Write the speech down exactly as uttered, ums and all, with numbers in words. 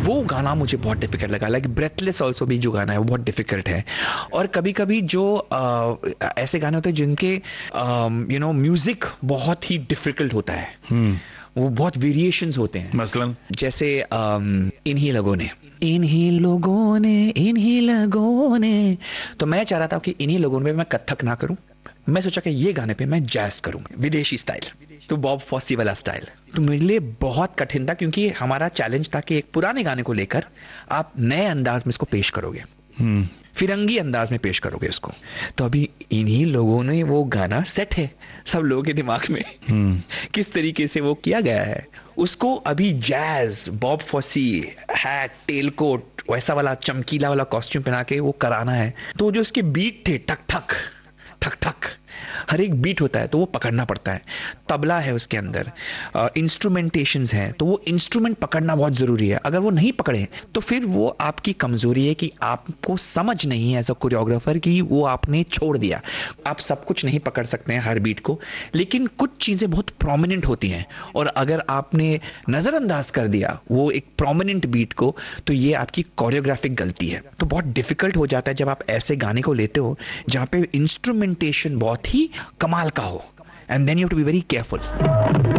वो गाना मुझे बहुत डिफिकल्ट लगा, लाइक ब्रेथलेस ऑल्सो भी जो गाना है वो बहुत डिफिकल्ट है। और कभी कभी जो uh, ऐसे गाने होते हैं जिनके यू नो म्यूजिक बहुत ही डिफिकल्ट होता है, hmm. वो बहुत वेरिएशंस होते हैं। मसलन जैसे um, इन्हीं लोगों ने इन्हीं लोगों ने इन्हीं लोगों ने, तो मैं चाह रहा था कि इन्हीं लोगों में मैं कथक ना करूं, मैं सोचा कि ये गाने पे मैं जैज करूंगा, विदेशी स्टाइल, तो बॉब फॉसी वाला स्टाइल। तो मेरे लिए बहुत कठिन था क्योंकि हमारा चैलेंज था कि एक पुराने गाने को लेकर आप नए अंदाज में इसको पेश करोगे, hmm. फिरंगी अंदाज में पेश करोगे इसको। तो अभी इन्हीं लोगों ने वो गाना सेट है सब लोगों के दिमाग में, hmm. किस तरीके से वो किया गया है, उसको अभी jazz, Bob FOSSEE, hat, tell coat, वैसा वाला चमकीला वाला कॉस्ट्यूम पहना के वो कराना है। तो जो उसके बीट थे, ठक ठक ठक ठक, हर एक बीट होता है तो वो पकड़ना पड़ता है। तबला है उसके अंदर, इंस्ट्रूमेंटेशंस हैं, तो वो इंस्ट्रूमेंट पकड़ना बहुत जरूरी है। अगर वो नहीं पकड़े तो फिर वो आपकी कमजोरी है कि आपको समझ नहीं है एज अ कोरियोग्राफर कि वो आपने छोड़ दिया। आप सब कुछ नहीं पकड़ सकते हैं हर बीट को, लेकिन कुछ चीजें बहुत प्रोमिनेंट होती हैं, और अगर आपने नजरअंदाज कर दिया वो एक प्रोमिनेंट बीट को, तो ये आपकी कोरियोग्राफिक गलती है। तो बहुत डिफिकल्ट हो जाता है जब आप ऐसे गाने को लेते हो जहां पे इंस्ट्रूमेंटेशन बहुत ही कमाल का हो, and then you have to be very careful.